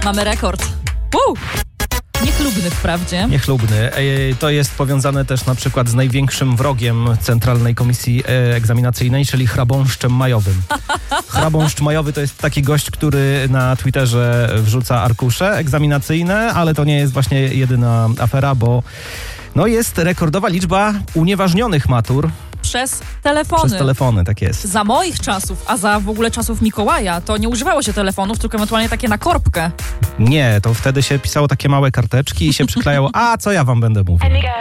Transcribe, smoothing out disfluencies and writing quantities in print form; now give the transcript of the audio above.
Mamy rekord. Niechlubny wprawdzie. Niechlubny. To jest powiązane też na przykład z największym wrogiem Centralnej Komisji Egzaminacyjnej, czyli chrabąszczem majowym. Chrabąszcz majowy to jest taki gość, który na Twitterze wrzuca arkusze egzaminacyjne, ale to nie jest właśnie jedyna afera, bo jest rekordowa liczba unieważnionych matur. Przez telefony. Przez telefony, tak jest. Za moich czasów, a za w ogóle czasów Mikołaja, to nie używało się telefonów, tylko ewentualnie takie na korbkę. Nie, to wtedy się pisało takie małe karteczki i się przyklejało, a co ja wam będę mówił.